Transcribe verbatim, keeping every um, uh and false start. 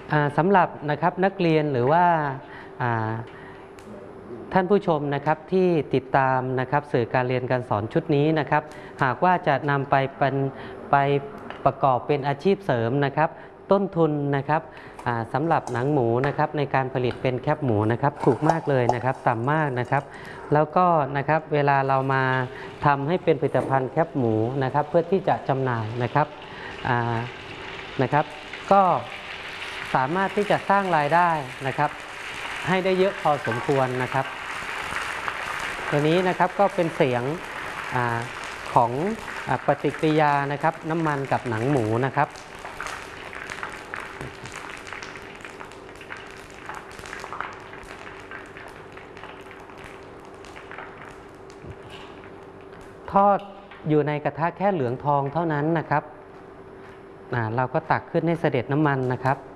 สำหรับนะครับนักเรียนหรือว่าท่านผู้ชมนะครับที่ติดตามนะครับสื่อการเรียนการสอนชุดนี้นะครับหากว่าจะนำไปเป็นไปประกอบเป็นอาชีพเสริมนะครับต้นทุนนะครับสำหรับหนังหมูนะครับในการผลิตเป็นแคบหมูนะครับถูกมากเลยนะครับต่ำมากนะครับแล้วก็นะครับเวลาเรามาทำให้เป็นผลิตภัณฑ์แคบหมูนะครับเพื่อที่จะจำหน่ายนะครับนะครับก็สามารถที่จะสร้างรายได้นะครับให้ได้เยอะพอสมควรนะครับตัวนี้นะครับก็เป็นเสียงอของอปฏิกิริยานะครับน้ำมันกับหนังหมูนะครับทอดอยู่ในกระทะแค่เหลืองทองเท่านั้นนะครับเราก็ตักขึ้นให้เสด็จน้ำมันนะครับ